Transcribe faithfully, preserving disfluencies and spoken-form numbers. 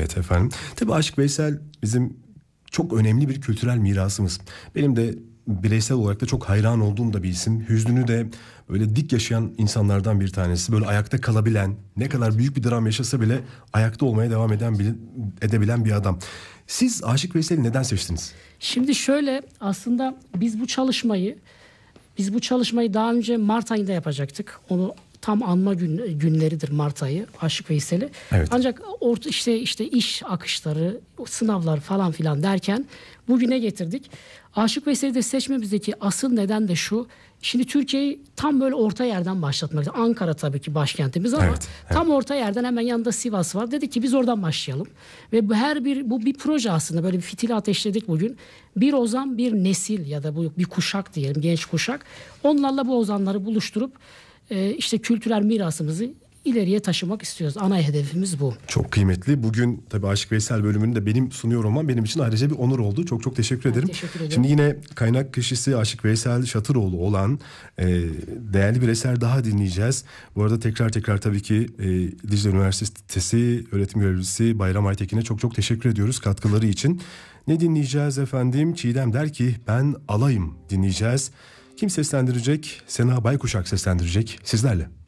Evet efendim. Tabii Aşık Veysel bizim çok önemli bir kültürel mirasımız. Benim de bireysel olarak da çok hayran olduğum da bir isim. Hüznünü de böyle dik yaşayan insanlardan bir tanesi. Böyle ayakta kalabilen, ne kadar büyük bir dram yaşasa bile ayakta olmaya devam eden bir, edebilen bir adam. Siz Aşık Veysel'i neden seçtiniz? Şimdi şöyle, aslında biz bu çalışmayı biz bu çalışmayı daha önce Mart ayında yapacaktık. Onu tam anma gün, günleridir Mart ayı, Aşık Veysel'i. Evet. Ancak orta işte işte iş akışları, sınavlar falan filan derken bugüne getirdik. Aşık Veysel'i de seçmemizdeki asıl neden de şu. Şimdi Türkiye'yi tam böyle orta yerden başlatmak. Ankara tabii ki başkentimiz ama Evet, evet. tam orta yerden hemen yanında Sivas var. Dedik ki biz oradan başlayalım. Ve bu her bir bu bir proje aslında, böyle bir fitili ateşledik bugün. Bir ozan, bir nesil ya da bu bir kuşak diyelim, genç kuşak. Onlarla bu ozanları buluşturup e, işte kültürel mirasımızı ileriye taşımak istiyoruz. Ana hedefimiz bu. Çok kıymetli. Bugün tabii Aşık Veysel bölümünü de benim sunuyor olmam benim için ayrıca bir onur oldu. Çok çok teşekkür ederim. Teşekkür ederim. Şimdi yine kaynak kişisi Aşık Veysel Şatıroğlu olan e, değerli bir eser daha dinleyeceğiz. Bu arada tekrar tekrar tabii ki e, Dicle Üniversitesi öğretim görevlisi Bayram Aytekin'e çok çok teşekkür ediyoruz katkıları için. Ne dinleyeceğiz efendim? Çiğdem der ki ben alayım dinleyeceğiz. Kim seslendirecek? Sena Baykuşak seslendirecek sizlerle.